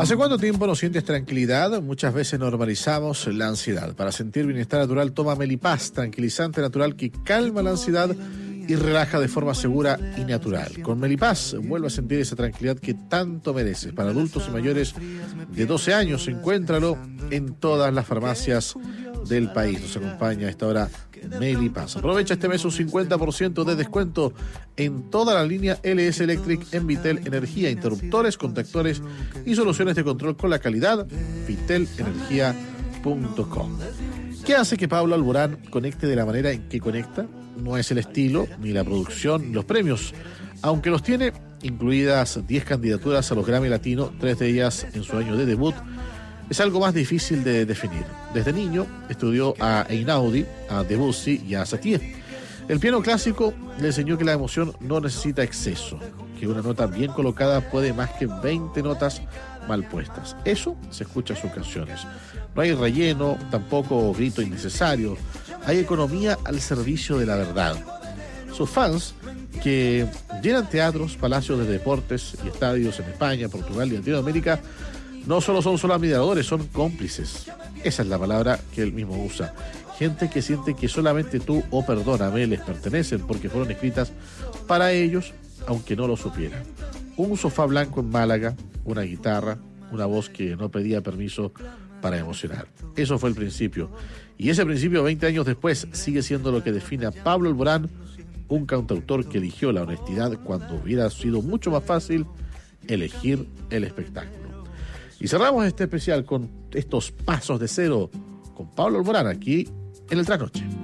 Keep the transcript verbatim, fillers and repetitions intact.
¿Hace cuánto tiempo no sientes tranquilidad? Muchas veces normalizamos la ansiedad. Para sentir bienestar natural, toma Melipaz, tranquilizante natural que calma la ansiedad y relaja de forma segura y natural. Con Melipaz, vuelve a sentir esa tranquilidad que tanto mereces. Para adultos y mayores de doce años, encuéntralo en todas las farmacias del país. Nos acompaña a esta hora Melipaz. Aprovecha este mes un cincuenta por ciento de descuento en toda la línea L S Electric en Vitel Energía, interruptores, contactores y soluciones de control con la calidad vitel energía punto com. ¿Qué hace que Pablo Alborán conecte de la manera en que conecta? No es el estilo, ni la producción, ni los premios, aunque los tiene, incluidas diez candidaturas a los Grammy Latino, tres de ellas en su año de debut. Es algo más difícil de definir. Desde niño estudió a Einaudi, a Debussy y a Satie. El piano clásico le enseñó que la emoción no necesita exceso, que una nota bien colocada puede más que veinte notas mal puestas. Eso se escucha en sus canciones. No hay relleno, tampoco grito innecesario. Hay economía al servicio de la verdad. Sus fans, que llenan teatros, palacios de deportes y estadios en España, Portugal y Latinoamérica, no solo son solo admiradores, son cómplices. Esa es la palabra que él mismo usa. Gente que siente que solamente tú o Perdóname les pertenecen porque fueron escritas para ellos, aunque no lo supieran. Un sofá blanco en Málaga, una guitarra, una voz que no pedía permiso para emocionar. Eso fue el principio. Y ese principio, veinte años después, sigue siendo lo que define a Pablo Alborán, un cantautor que eligió la honestidad cuando hubiera sido mucho más fácil elegir el espectáculo. Y cerramos este especial con estos pasos de cero con Pablo Alborán aquí en el Trasnoche.